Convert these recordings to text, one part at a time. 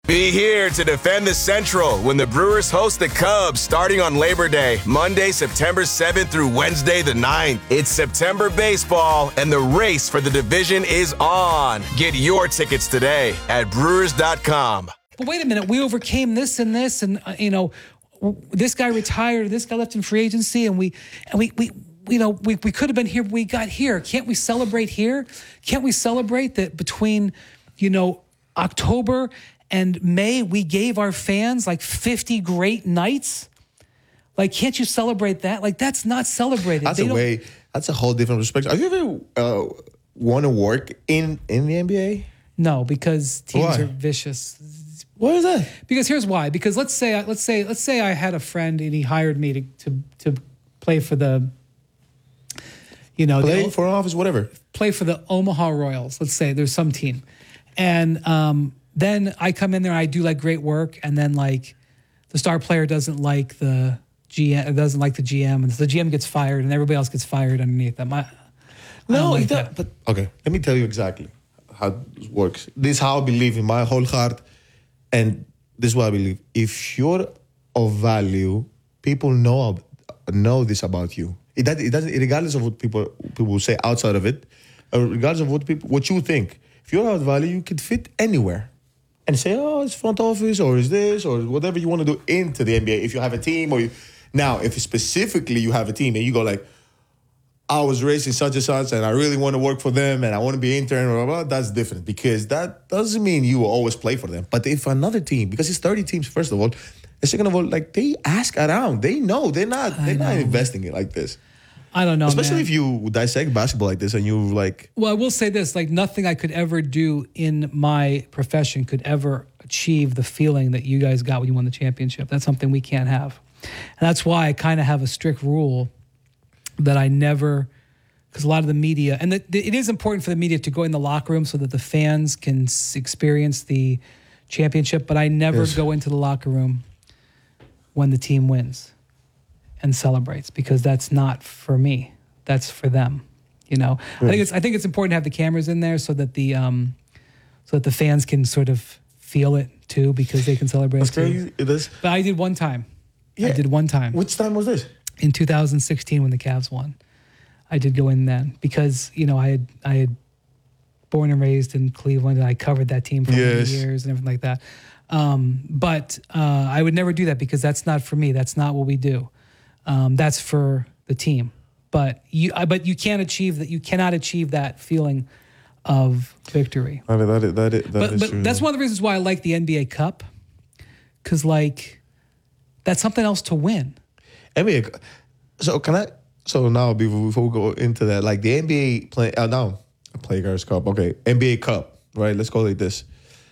Be here to defend the Central when the Brewers host the Cubs starting on Labor Day, Monday, September 7th through Wednesday the 9th. It's September baseball, and the race for the division is on. Get your tickets today at Brewers.com. But wait a minute, we overcame this and this, and this guy retired, this guy left in free agency, and we could have been here, but we got here. Can't we celebrate here? Can't we celebrate that between, October and May, we gave our fans like 50 great nights? Like, can't you celebrate that? Like, that's not celebrated. That's a whole different perspective. Have you ever want to work in the NBA? No, because teams are vicious. Why is that? Because here's why. Because let's say I had a friend and he hired me to play for the, play for an office, whatever. Play for the Omaha Royals. Let's say there's some team, and then I come in there, I do like great work, and then like the star player doesn't like the GM, and so the GM gets fired, and everybody else gets fired underneath them. But okay, let me tell you exactly how it works. This is how I believe in my whole heart, and this is what I believe. If you're of value, people know this about you. It doesn't, regardless of what people will say outside of it, regardless of what you think. If you're of value, you could fit anywhere. And say, it's front office, or is this, or whatever you want to do into the NBA. If you have a team, now, if specifically you have a team and you go like, I was raised in such and such, and I really want to work for them, and I want to be intern, blah, blah, blah, that's different, because that doesn't mean you will always play for them. But if another team, because it's 30 teams, first of all, and second of all, like, they ask around, they know they're not investing it like this. I don't know, especially if you dissect basketball like this and you like. Well, I will say this: like, nothing I could ever do in my profession could ever achieve the feeling that you guys got when you won the championship. That's something we can't have, and that's why I kind of have a strict rule that I never, because a lot of the media, and it is important for the media to go in the locker room so that the fans can experience the championship. But I never go into the locker room when the team wins and celebrates, because that's not for me. That's for them. I think it's important to have the cameras in there so that the fans can sort of feel it too, because they can celebrate that's too. Crazy. It is. But I did one time. Yeah. I did one time. Which time was this? In 2016 when the Cavs won. I did go in then because, I had born and raised in Cleveland, and I covered that team for many years and everything like that. But I would never do that, because that's not for me. That's not what we do. That's for the team, but you can't achieve that. You cannot achieve that feeling of victory. I mean, that is true. That's one of the reasons why I like the NBA Cup, because that's something else to win. NBA. So now before we go into that, like the NBA Players Cup. Okay, NBA Cup. Right. Let's go like this.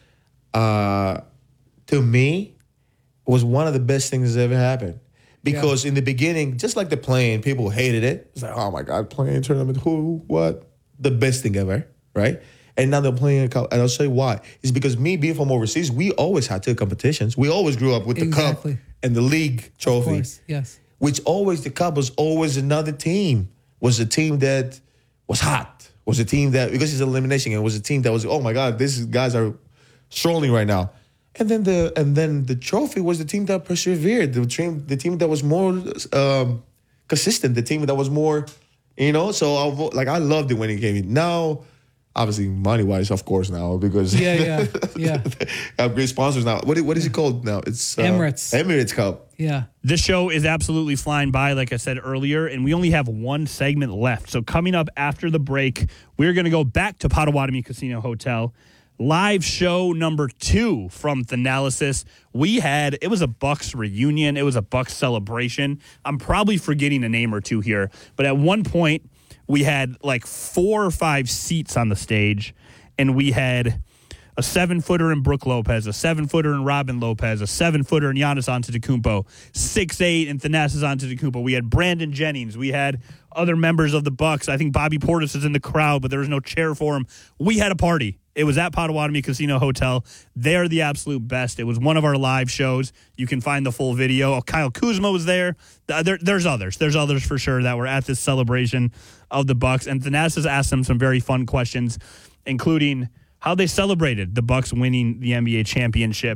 To me, was one of the best things that ever happened. Because in the beginning, just like the play-in, people hated it. It's like, oh my God, play-in tournament, who, what? The best thing ever, right? And now they're playing, and I'll say why. It's because me being from overseas, we always had two competitions. We always grew up with the cup and the league trophy. Of course, yes. Which the cup was always another team. Was a team that was hot. Was a team that, because it's elimination, it was a team that was, oh my God, these guys are strolling right now. And then the trophy was the team that persevered, the team that was more consistent, the team that was more, So I loved it when it came in. Now, obviously, money wise, of course, now because yeah. have great sponsors now. What is it called now? It's Emirates Cup. Yeah. This show is absolutely flying by, like I said earlier, and we only have one segment left. So coming up after the break, we're going to go back to Potawatomi Casino Hotel. Live show number 2 from Thanalysis. It was a Bucks reunion. It was a Bucks celebration. I'm probably forgetting a name or two here, but at one point we had like 4 or 5 seats on the stage, and we had a 7-footer in Brook Lopez, a 7-footer in Robin Lopez, a 7-footer in Giannis Antetokounmpo, 6'8" in Thanasis Antetokounmpo. We had Brandon Jennings. We had other members of the Bucks. I think Bobby Portis is in the crowd, but there was no chair for him. We had a party. It was at Potawatomi Casino Hotel. They're the absolute best. It was one of our live shows. You can find the full video. Kyle Kuzma was there. There's others. There's others for sure that were at this celebration of the Bucks. And Thanasis asked them some very fun questions, including how they celebrated the Bucks winning the NBA championship.